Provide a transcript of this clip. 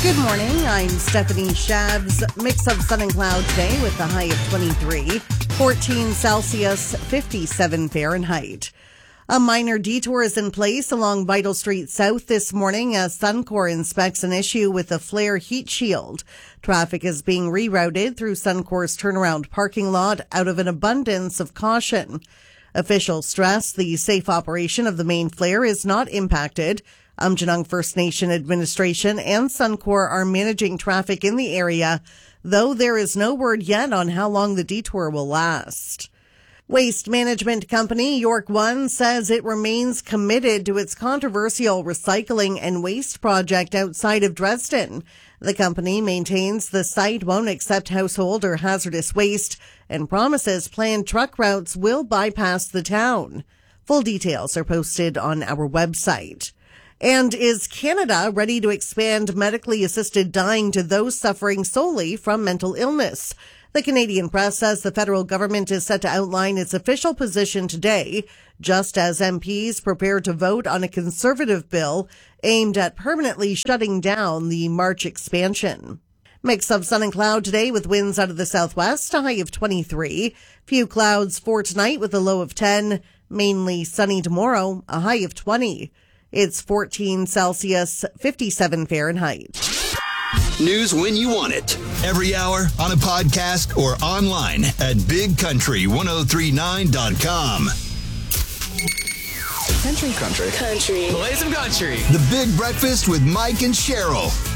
Good morning. I'm Stephanie Shabs. Mix of sun and cloud today with the high of 23, 14 Celsius, 57 Fahrenheit. A minor detour is in place along Vital Street South this morning as Suncor inspects an issue with a flare heat shield. Traffic is being rerouted through Suncor's turnaround parking lot out of an abundance of caution. Officials stress the safe operation of the main flare is not impacted. Aamjiwnaang First Nation Administration and Suncor are managing traffic in the area, though there is no word yet on how long the detour will last. Waste management company York One says it remains committed to its controversial recycling and waste project outside of Dresden. The company maintains the site won't accept household or hazardous waste and promises planned truck routes will bypass the town. Full details are posted on our website. And is Canada ready to expand medically assisted dying to those suffering solely from mental illness? The Canadian Press says the federal government is set to outline its official position today, just as MPs prepare to vote on a conservative bill aimed at permanently shutting down the March expansion. Mix of sun and cloud today with winds out of the southwest, a high of 23. Few clouds for tonight with a low of 10. Mainly sunny tomorrow, a high of 20. It's 14 Celsius, 57 Fahrenheit. News when you want it. Every hour on a podcast or online at bigcountry1039.com. Country. Play some country. The Big Breakfast with Mike and Cheryl.